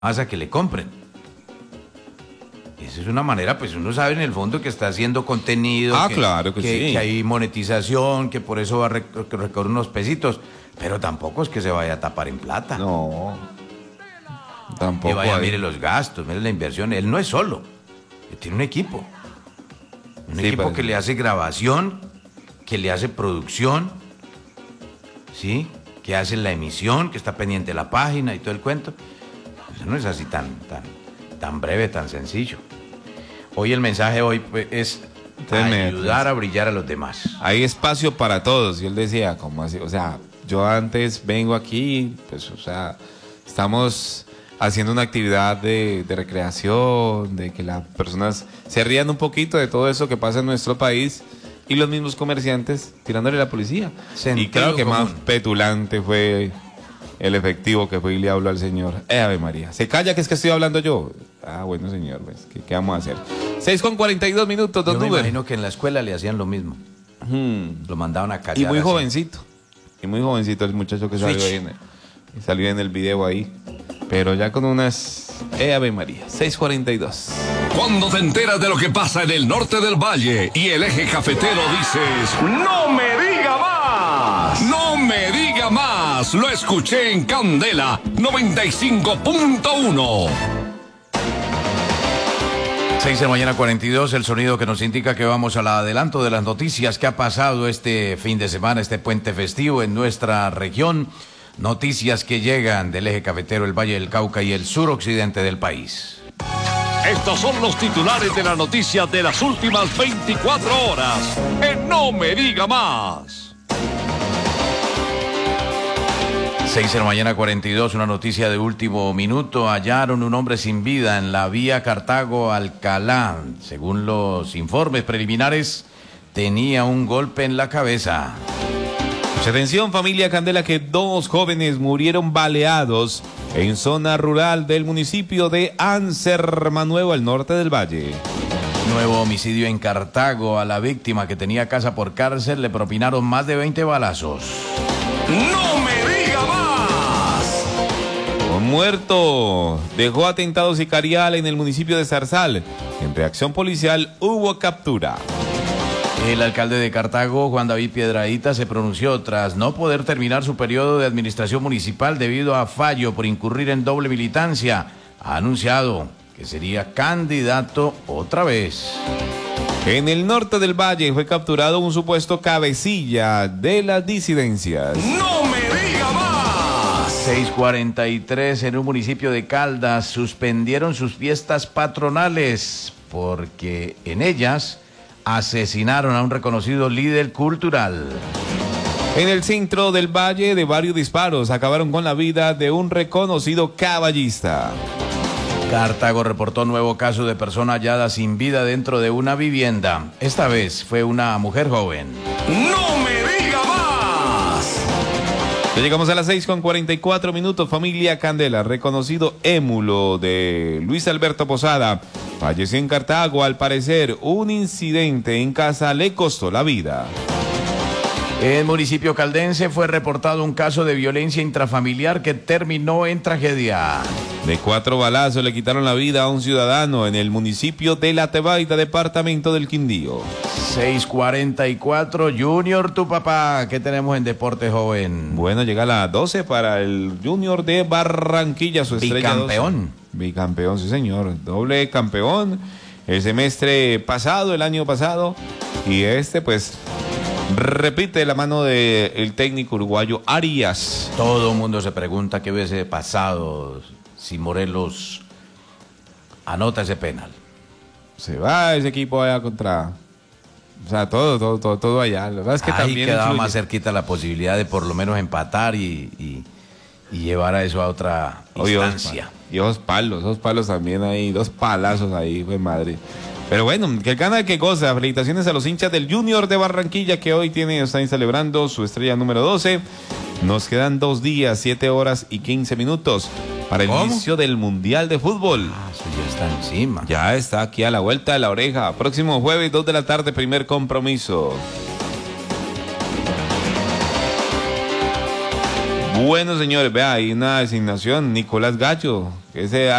a que le compren. Esa es una manera, pues uno sabe en el fondo que está haciendo contenido, claro que sí, que hay monetización, que por eso va a recoger unos pesitos, pero tampoco es que se vaya a tapar en plata. No, tampoco. Que vaya, mire los gastos, mire la inversión. Él no es solo, él tiene un equipo. Un equipo que le hace grabación, que le hace producción, ¿sí? Que hace la emisión, que está pendiente de la página y todo el cuento. Eso no es así tan breve, tan sencillo. Hoy el mensaje pues, es ayudar a brillar a los demás. Hay espacio para todos. Y él decía, ¿cómo así? O sea, yo antes vengo aquí, pues, o sea, estamos haciendo una actividad de recreación, de que las personas se rían un poquito de todo eso que pasa en nuestro país, y los mismos comerciantes tirándole a la policía. Sentido y creo que común. más petulante fue el efectivo que fue y le habló al señor. Ave María, se calla que es que estoy hablando yo. Ah, bueno, señor, pues, ¿qué vamos a hacer? 6:42 minutos, don Yo me Uber. imagino que en la escuela le hacían lo mismo. Lo mandaban a callar. Y muy así. jovencito. Y muy jovencito el muchacho que salió en el video ahí. Pero ya con unas... Ave María, 6:42. Cuando te enteras de lo que pasa en el norte del valle y el eje cafetero, dices: ¡no me diga más! ¡No me diga más! Lo escuché en Candela 95.1. 6 de la mañana 42, el sonido que nos indica que vamos al adelanto de las noticias que ha pasado este fin de semana, este puente festivo en nuestra región. Noticias que llegan del eje cafetero, el Valle del Cauca y el suroccidente del país. Estos son los titulares de las noticias de las últimas 24 horas. ¡No me diga más! 6 de la mañana 42, una noticia de último minuto. Hallaron un hombre sin vida en la vía Cartago-Alcalá. Según los informes preliminares, tenía un golpe en la cabeza. Mucha atención, familia Candela, que 2 jóvenes murieron baleados en zona rural del municipio de Ansermanuevo, al norte del valle. Nuevo homicidio en Cartago. A la víctima, que tenía casa por cárcel, le propinaron más de 20 balazos. ¡No me diga más! Un muerto dejó atentado sicarial en el municipio de Zarzal. En reacción policial hubo captura. El alcalde de Cartago, Juan David Piedradita, se pronunció tras no poder terminar su periodo de administración municipal debido a fallo por incurrir en doble militancia. Ha anunciado que sería candidato otra vez. En el norte del valle fue capturado un supuesto cabecilla de las disidencias. ¡No me diga más! 6:43, en un municipio de Caldas suspendieron sus fiestas patronales porque en ellas asesinaron a un reconocido líder cultural. En el centro del valle, de varios disparos acabaron con la vida de un reconocido caballista. Cartago reportó nuevo caso de persona hallada sin vida dentro de una vivienda. Esta vez fue una mujer joven. ¡No me diga más! Ya llegamos a las 6:44 minutos, familia Candela. Reconocido émulo de Luis Alberto Posada falleció en Cartago. Al parecer, un incidente en casa le costó la vida. En el municipio caldense fue reportado un caso de violencia intrafamiliar que terminó en tragedia. De 4 balazos le quitaron la vida a un ciudadano en el municipio de La Tebaida, departamento del Quindío. 6:44, Junior, tu papá, ¿qué tenemos en deporte, joven? Bueno, llega a las 12 para el Junior de Barranquilla, su estrella. Bicampeón. Bicampeón, sí señor, doble campeón el semestre pasado, el año pasado, y pues repite la mano del técnico uruguayo Arias. Todo el mundo se pregunta qué hubiese pasado si Morelos anota ese penal. Se va ese equipo allá contra... O sea, todo allá. La verdad es que ahí también quedaba influye. más cerquita la posibilidad de por lo menos empatar y llevar a eso a otra instancia. Y esos palos también ahí, 2 palazos ahí, fue madre. Pero bueno, que gana, que goza. Felicitaciones a los hinchas del Junior de Barranquilla, que hoy están celebrando su estrella número 12. Nos quedan 2 días, 7 horas y 15 minutos para el inicio del Mundial de Fútbol. Eso ya está encima. Ya está aquí a la vuelta de la oreja. Próximo jueves, 2 de la tarde, primer compromiso. Bueno, señores, vea, hay una designación, Nicolás Gallo, ese